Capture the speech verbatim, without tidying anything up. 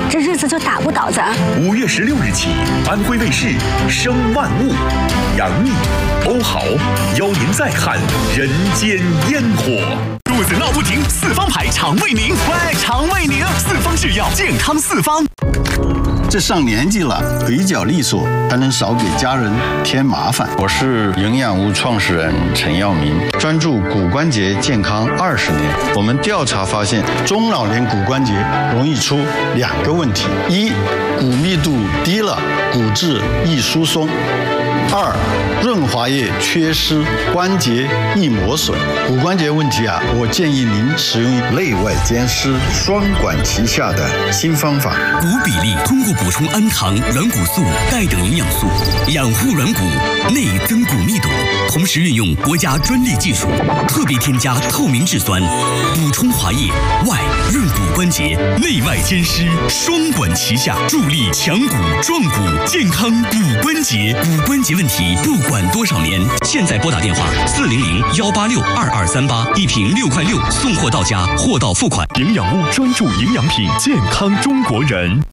这日子就大不到咱。 五月十六日起，安徽卫视《生万物》，杨幂、欧豪邀您再看人间烟火。肚子闹不停，四方牌肠胃宁。喂，肠胃宁，四方制药，健康四方。 这上年纪了，腿脚利索，才能少给家人添麻烦。我是营养屋创始人陈耀明，专注骨关节健康二十年。我们调查发现，中老年骨关节容易出两个问题：一，骨密度低了，骨质易疏松；二，润滑液缺失，关节易磨损。骨关节问题啊，我建议您使用内外兼施、双管齐下的新方法。 骨比例通过补充氨糖、软骨素、钙等营养素，养护软骨，内增骨密度，同时运用国家专利技术，特别添加透明质酸，补充滑液，外润骨关节，内外兼施，双管齐下，助力强骨壮骨，健康骨关节。骨关节问题不管多少年，现在拨打电话四零零幺八六二二三八，一瓶六块六，送货到家，货到付款。 营养屋专注营养品，健康中国人。